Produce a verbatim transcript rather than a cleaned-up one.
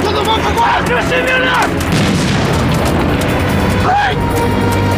快走吧，快快！这是命令！